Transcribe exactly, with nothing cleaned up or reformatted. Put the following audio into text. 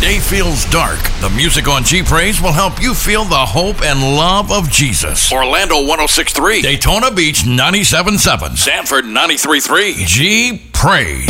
day feels dark, the music on G Praise will help you feel the hope and love of Jesus. Orlando one oh six point three, Daytona Beach ninety-seven point seven, Sanford ninety-three point three. G Praise.